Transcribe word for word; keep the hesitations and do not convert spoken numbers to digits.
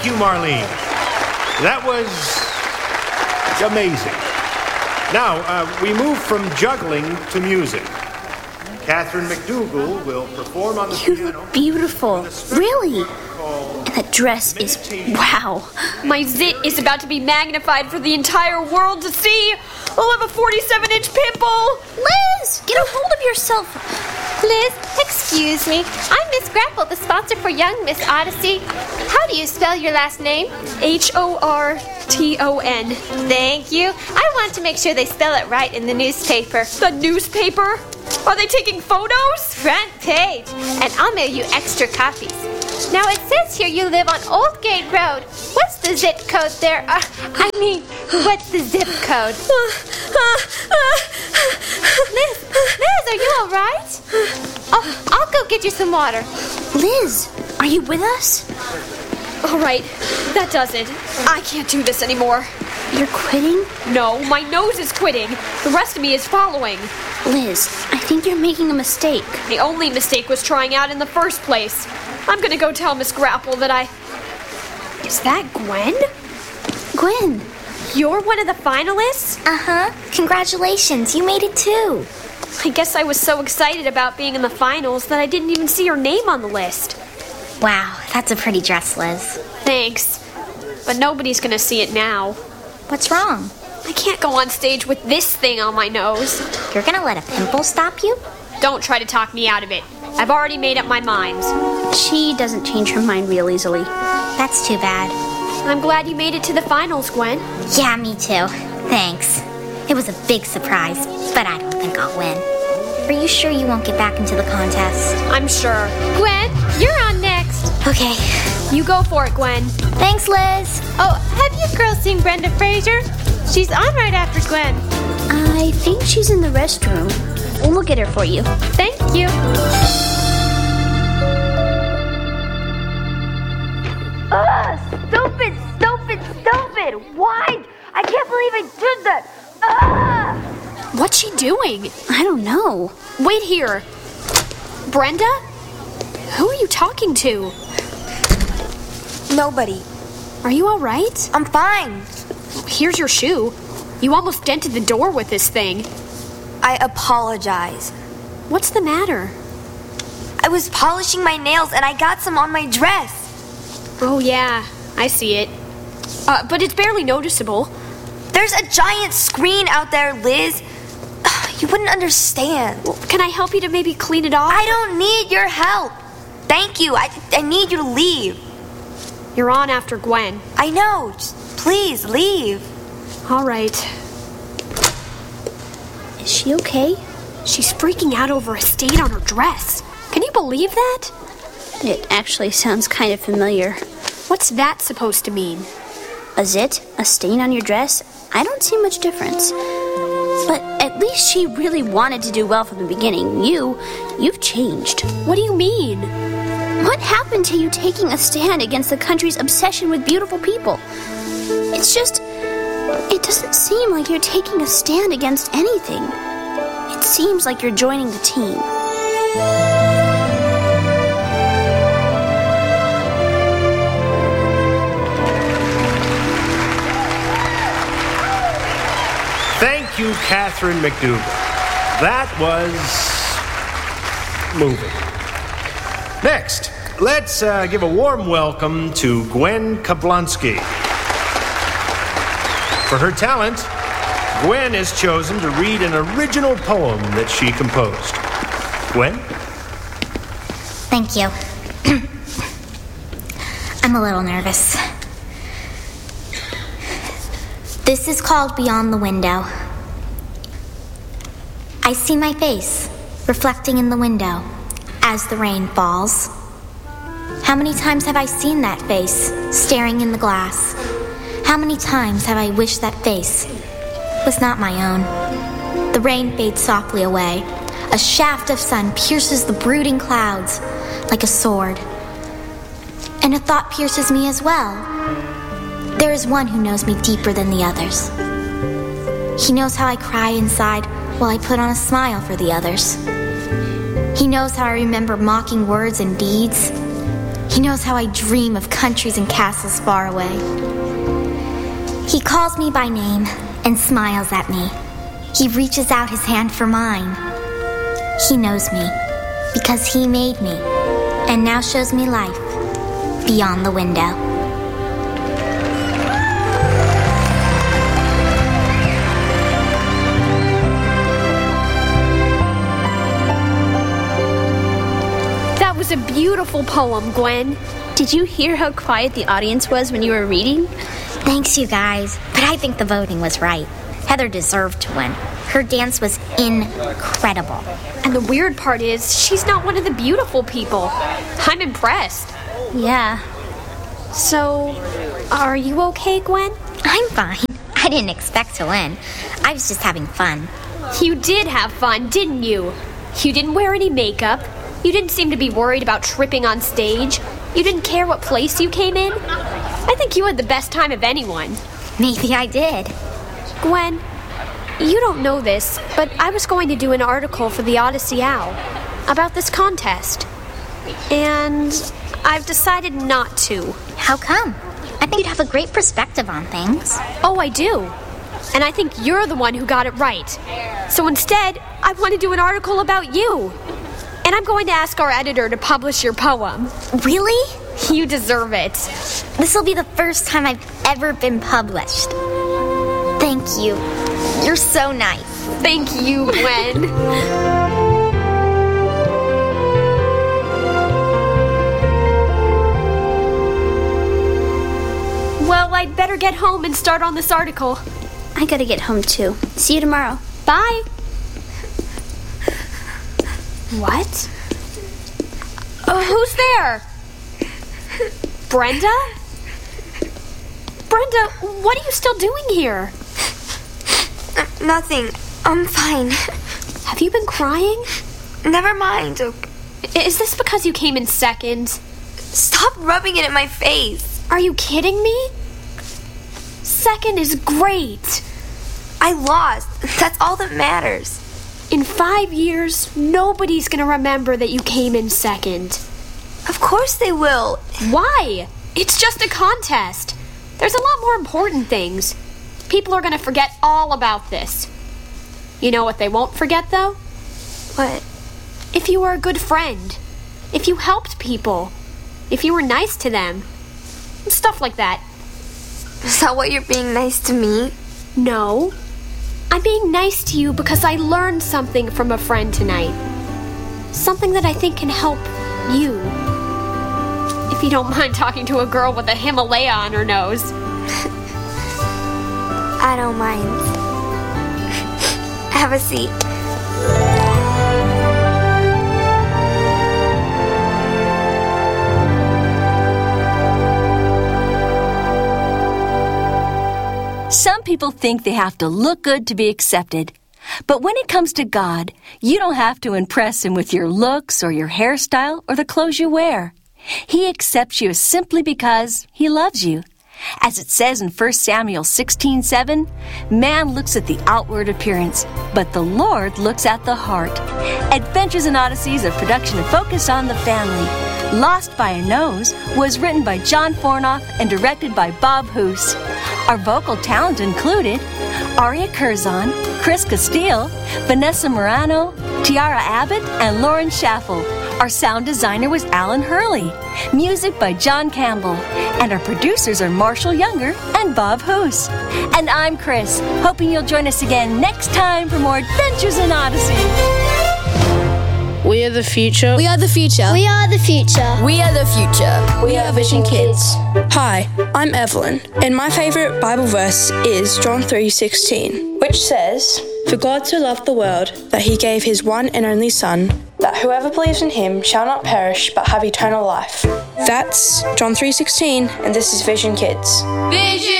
you, Marlene. That was amazing. Now, uh, we move from juggling to music. Catherine McDougal will perform on the you piano. Look beautiful. Really? And that dress is wow. My zit is about to be magnified for the entire world to see. I'll have a forty-seven inch pimple. Liz, get a hold of yourself. Liz, excuse me. I'm Miss Grapple, the sponsor for Young Miss Odyssey. How do you spell your last name? H O R T O N. Thank you. I want to make sure they spell it right in the newspaper. The newspaper? Are they taking photos? Front page. And I'll mail you extra copies. Now it says here you live on Old Gate Road. What's the zip code there? Uh, I mean, what's the zip code? Liz, Liz, are you all right? Oh, I'll go get you some water. Liz, are you with us? All right, that does it. I can't do this anymore. You're quitting? No, my nose is quitting. The rest of me is following. Liz, I think you're making a mistake. The only mistake was trying out in the first place. I'm gonna go tell Miss Grapple that I... Is that Gwen? Gwen. You're one of the finalists? Uh-huh. Congratulations, you made it too. I guess I was so excited about being in the finals that I didn't even see your name on the list. Wow, that's a pretty dress, Liz. Thanks. But nobody's gonna see it now. What's wrong? I can't go on stage with this thing on my nose. You're gonna let a pimple stop you? Don't try to talk me out of it. I've already made up my mind. She doesn't change her mind real easily. That's too bad. I'm glad you made it to the finals, Gwen. Yeah, me too. Thanks. It was a big surprise, but I don't think I'll win. Are you sure you won't get back into the contest? I'm sure. Gwen, you're on next. Okay. You go for it, Gwen. Thanks, Liz. Oh, have you girls seen Brenda Fraser? She's on right after Gwen. I think she's in the restroom. We'll get her for you. Thank you. Ugh, stupid, stupid, stupid. Why? I can't believe I did that. Ugh. What's she doing? I don't know. Wait here. Brenda? Who are you talking to? Nobody. Are you all right? I'm fine. Here's your shoe. You almost dented the door with this thing. I apologize. What's the matter? I was polishing my nails and I got some on my dress. Oh, yeah. I see it. Uh, but it's barely noticeable. There's a giant screen out there, Liz. You wouldn't understand. Well, can I help you to maybe clean it off? I don't need your help. Thank you. I, I need you to leave. You're on after Gwen. I know. Just please leave. All right. Is she okay? She's freaking out over a stain on her dress. Can you believe that? It actually sounds kind of familiar. What's that supposed to mean? A zit? A stain on your dress? I don't see much difference. But at least she really wanted to do well from the beginning. You, you've changed. What do you mean? What happened to you taking a stand against the country's obsession with beautiful people? It's just, it doesn't seem like you're taking a stand against anything. It seems like you're joining the team. Thank you, Catherine McDougal. That was moving. Next, let's uh, give a warm welcome to Gwen Kablonsky. For her talent, Gwen is chosen to read an original poem that she composed. Gwen? Thank you. I'm a little nervous. This is called Beyond the Window. I see my face reflecting in the window as the rain falls. How many times have I seen that face staring in the glass? How many times have I wished that face was not my own? The rain fades softly away. A shaft of sun pierces the brooding clouds like a sword. And a thought pierces me as well. There is one who knows me deeper than the others. He knows how I cry inside while I put on a smile for the others. He knows how I remember mocking words and deeds. He knows how I dream of countries and castles far away. He calls me by name and smiles at me. He reaches out his hand for mine. He knows me because he made me and now shows me life beyond the window. That was a beautiful poem, Gwen. Did you hear how quiet the audience was when you were reading? Thanks, you guys, but I think the voting was right. Heather deserved to win. Her dance was incredible. And the weird part is, she's not one of the beautiful people. I'm impressed. Yeah. So, are you okay, Gwen? I'm fine. I didn't expect to win. I was just having fun. You did have fun, didn't you? You didn't wear any makeup. You didn't seem to be worried about tripping on stage. You didn't care what place you came in. I think you had the best time of anyone. Maybe I did. Gwen, you don't know this, but I was going to do an article for the Odyssey Owl about this contest. And I've decided not to. How come? I think you'd have a great perspective on things. Oh, I do. And I think you're the one who got it right. So instead, I want to do an article about you. And I'm going to ask our editor to publish your poem. Really? You deserve it. This will be the first time I've ever been published. Thank you. You're so nice. Thank you, Gwen. Well, I'd better get home and start on this article. I gotta get home too. See you tomorrow. Bye. What? Uh, who's there? Brenda? Brenda, what are you still doing here? Nothing. I'm fine. Have you been crying? Never mind. Is this because you came in second? Stop rubbing it in my face. Are you kidding me? Second is great. I lost. That's all that matters. In five years, nobody's gonna remember that you came in second. Of course they will. Why? It's just a contest. There's a lot more important things. People are gonna forget all about this. You know what they won't forget, though? What? If you were a good friend. If you helped people. If you were nice to them. Stuff like that. Is that what you're being nice to me? No. I'm being nice to you because I learned something from a friend tonight. Something that I think can help you. If you don't mind talking to a girl with a Himalaya on her nose. I don't mind. Have a seat. Some people think they have to look good to be accepted. But when it comes to God, you don't have to impress Him with your looks or your hairstyle or the clothes you wear. He accepts you simply because He loves you. As it says in First Samuel sixteen seven, man looks at the outward appearance, but the Lord looks at the heart. Adventures and Odysseys, a production focused on the family. Lost by a Nose was written by John Fornoff and directed by Bob Hoose. Our vocal talent included Aria Curzon, Chris Castile, Vanessa Morano, Tiara Abbott, and Lauren Schaffel. Our sound designer was Alan Hurley. Music by John Campbell. And our producers are Marshall Younger and Bob Hoose. And I'm Chris, hoping you'll join us again next time for more Adventures in Odyssey. We are the future. We are the future. We are the future. We are the future. We are Vision Kids. Hi, I'm Evelyn, and my favorite Bible verse is John three sixteen, which says, "For God so loved the world that He gave His one and only Son, that whoever believes in Him shall not perish but have eternal life." That's John three sixteen, and this is Vision Kids. Vision!